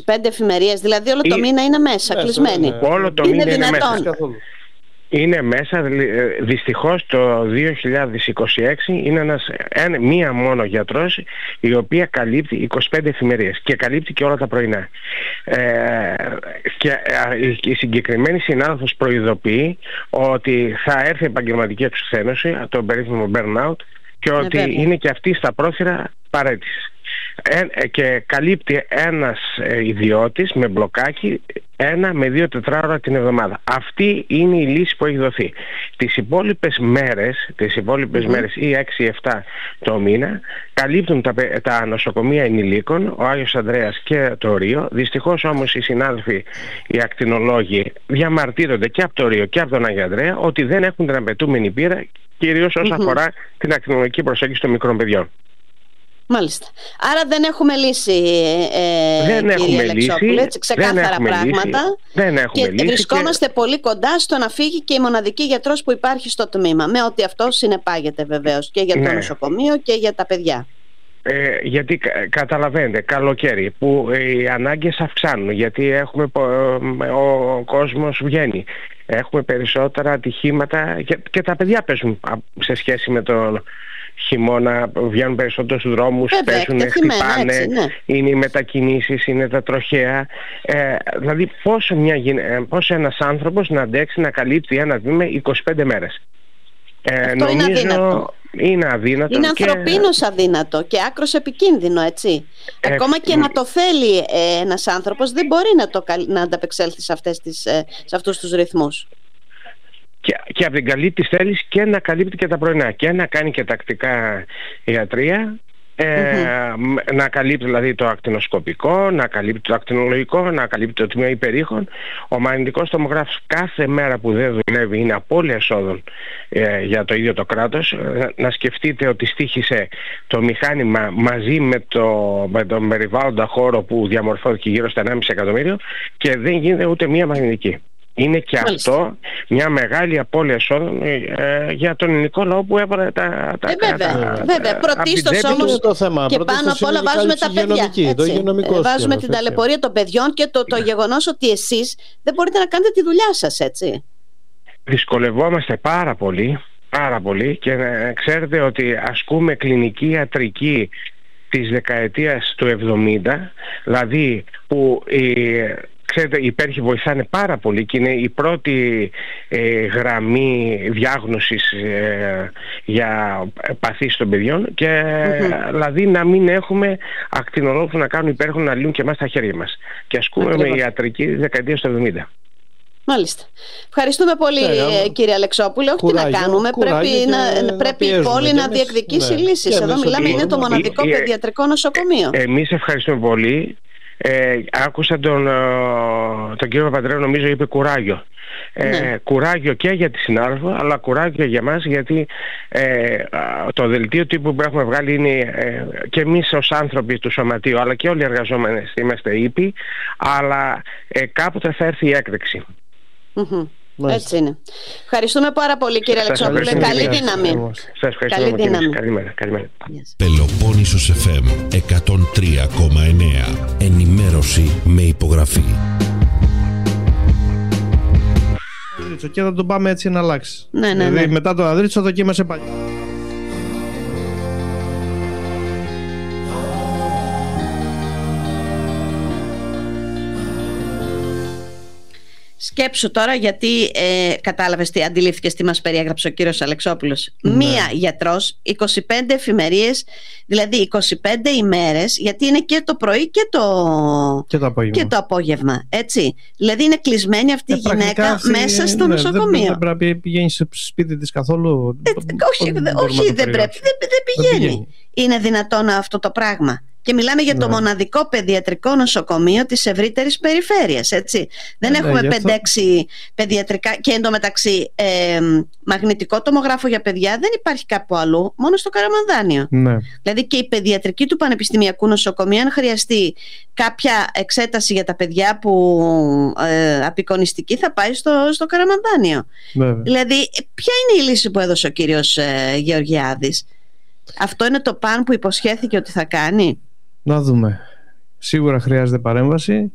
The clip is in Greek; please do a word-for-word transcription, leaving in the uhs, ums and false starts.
πέντε εφημερίες, δηλαδή όλο το Ή... μήνα είναι μέσα, ναι, κλεισμένοι. Ναι. Όλο το είναι μήνα δυνατόν? είναι μέσα. Είναι μέσα, δυστυχώς το δύο χιλιάδες είκοσι έξι είναι ένας, ένα, μία μόνο γιατρός η οποία καλύπτει είκοσι πέντε εφημερίες και καλύπτει και όλα τα πρωινά. Ε, και η συγκεκριμένη συνάδελφος προειδοποιεί ότι θα έρθει επαγγελματική εξουθένωση, το περίφημο burnout, και ότι ε, είναι και αυτή στα πρόθυρα παραίτησης. Ε, και καλύπτει ένας ε, ιδιώτης με μπλοκάκι ένα με δύο τετράωρα την εβδομάδα. Αυτή είναι η λύση που έχει δοθεί. Τις υπόλοιπες μέρες, τις υπόλοιπες mm-hmm. μέρες ή έξι εφτά το μήνα καλύπτουν τα, τα νοσοκομεία ενηλίκων, ο Άγιος Ανδρέας και το Ρίο. Δυστυχώς όμως οι συνάδελφοι, οι ακτινολόγοι διαμαρτύρονται και από το Ρίο και από τον Άγιο Ανδρέα ότι δεν έχουν την απαιτούμενη πείρα, κυρίως όσον mm-hmm. αφορά την ακτινολογική προσέγγιση των μικρών παιδιών. Μάλιστα. Άρα δεν έχουμε λύση, ε, δεν κυρία έχουμε Αλεξόπουλε, λύση, έτσι, ξεκάθαρα δεν πράγματα. Λύση, δεν έχουμε και λύση βρισκόμαστε και... πολύ κοντά στο να φύγει και η μοναδική γιατρός που υπάρχει στο τμήμα, με ό,τι αυτό συνεπάγεται βεβαίως και για το ναι. νοσοκομείο και για τα παιδιά. Ε, γιατί καταλαβαίνετε, καλοκαίρι που οι ανάγκες αυξάνουν, γιατί έχουμε, ο κόσμος βγαίνει, έχουμε περισσότερα ατυχήματα και, και τα παιδιά παίζουν σε σχέση με τον χειμώνα, βγαίνουν περισσότερο στους δρόμους, παίζουν, χτυπάνε, έτσι, ναι. είναι οι μετακινήσεις, είναι τα τροχαία. Ε, δηλαδή πώς, μια, πώς ένας άνθρωπος να αντέξει να καλύπτει ένα τμήμα είκοσι πέντε μέρες. Ε, Αυτό νομίζω είναι αδύνατο. Είναι αδύνατο. Είναι και... ανθρωπίνως αδύνατο και άκρως επικίνδυνο, έτσι. Ε, Ακόμα και ε, να το θέλει ε, ένας άνθρωπος δεν μπορεί να, το, να ανταπεξέλθει σε, αυτές τις, ε, σε αυτούς τους ρυθμούς. Και, και από την καλή της θέληση και να καλύπτει και τα πρωινά και να κάνει και τακτικά ιατρία, ε, mm-hmm. να καλύπτει δηλαδή το ακτινοσκοπικό, να καλύπτει το ακτινολογικό, να καλύπτει το τμήμα υπερήχων. Ο μαγνητικός τομογράφος κάθε μέρα που δεν δουλεύει είναι απώλεια εσόδων ε, για το ίδιο το κράτος. Ε, να σκεφτείτε ότι στοίχησε το μηχάνημα μαζί με το, με το περιβάλλοντα χώρο που διαμορφώθηκε γύρω στα ενάμιση εκατομμύριο και δεν γίνεται ούτε μία μαγνητική. Είναι και Μάλιστα. αυτό μια μεγάλη απώλεια εσόδων ε, για τον ελληνικό λαό που έβαλε τα... τα, ε, βέβαια, τα, βέβαια. Πρωτίστως όμως το θέμα. και πάνω απ' όλα βάζουμε τα παιδιά. Το βάζουμε την ταλαιπωρία των παιδιών και το, το γεγονός ότι εσείς δεν μπορείτε να κάνετε τη δουλειά σας, έτσι. Δυσκολευόμαστε πάρα πολύ, πάρα πολύ και ε, ξέρετε ότι ασκούμε κλινική ιατρική της δεκαετίας του εβδομήντα, δηλαδή που... Ε, ξέρετε, οι υπέρχοι βοηθάνε πάρα πολύ και είναι η πρώτη ε, γραμμή διάγνωσης ε, για παθήσεις των παιδιών και mm-hmm. δηλαδή να μην έχουμε ακτινολόγους να κάνουν υπέρχον να λύνουν και εμάς τα χέρια μας. Και ασκούμε Ακριβώς. με ιατρική δεκαετία του εβδομήντα. Μάλιστα. Ευχαριστούμε πολύ yeah, κύριε Αλεξόπουλε. Όχι τι να κάνουμε. Πρέπει, να, να πρέπει η πόλη να διεκδικήσει ναι. λύσεις. Εδώ μιλάμε, είναι το μοναδικό ε, παιδιατρικό νοσοκομείο. Ε, εμείς ευχαριστούμε πολύ. Ε, άκουσα τον, τον κύριο Παπαντρέου, νομίζω είπε κουράγιο. Ε, ναι. Κουράγιο και για τη συνάδελφο, αλλά κουράγιο για μας, γιατί ε, το δελτίο τύπου που έχουμε βγάλει είναι ε, και εμείς ως άνθρωποι του σωματείου, αλλά και όλοι οι εργαζόμενοι είμαστε ήπιοι, αλλά ε, κάποτε θα έρθει η έκρηξη. Mm-hmm. Έτσι είναι. Ευχαριστούμε πάρα πολύ κύριε Αλεξόπουλε. Καλή δύναμη. Σας ευχαριστούμε πολύ. Καλημέρα. Καλημέρα. Yes. Πελοπόννησος εφ εμ εκατόν τρία κόμμα εννέα. Ενημέρωση με υπογραφή. Και θα τον πάμε έτσι να αλλάξει. Ναι, ναι, ναι. Δηλαδή μετά τον Ανδρίτσο δοκίμασε πάλι. Σκέψου τώρα, γιατί ε, κατάλαβες τι αντιλήφθηκες, τι μας περιέγραψε ο κύριος Αλεξόπουλος. Ναι. Μία γιατρός, είκοσι πέντε εφημερίες, δηλαδή είκοσι πέντε ημέρες, γιατί είναι και το πρωί και το, και το απόγευμα. Και το απόγευμα, έτσι. Δηλαδή είναι κλεισμένη αυτή η ε, γυναίκα αυτή, μέσα στο ναι, νοσοκομείο. Δεν, δεν πρέπει να πηγαίνει στο σπίτι της καθόλου. Ε, όχι, δεν, όχι δεν πρέπει, δεν, δεν πηγαίνει. Δεν πηγαίνει. Είναι δυνατόν αυτό το πράγμα? Και μιλάμε για ναι. το μοναδικό παιδιατρικό νοσοκομείο της ευρύτερης περιφέρειας, έτσι. Δεν ναι, έχουμε πέντε έξι παιδιατρικά και εντωμεταξύ ε, μαγνητικό τομογράφο για παιδιά δεν υπάρχει κάπου αλλού, μόνο στο Καραμανδάνιο. Ναι. Δηλαδή και η παιδιατρική του Πανεπιστημιακού Νοσοκομείου, αν χρειαστεί κάποια εξέταση για τα παιδιά που ε, απεικονιστική, θα πάει στο, στο Καραμανδάνιο. Ναι. Δηλαδή ποια είναι η λύση που έδωσε ο κύριος ε, Γεωργιάδης? Αυτό είναι το παν που υποσχέθηκε ότι θα κάνει? Να δούμε. Σίγουρα χρειάζεται παρέμβαση.